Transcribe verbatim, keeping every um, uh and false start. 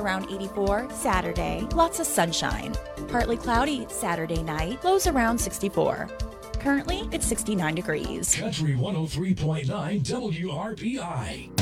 around eighty-four. Saturday, lots of sunshine. Partly cloudy Saturday night, lows around sixty-four. Currently, it's sixty-nine degrees. Country one oh three point nine W R P I.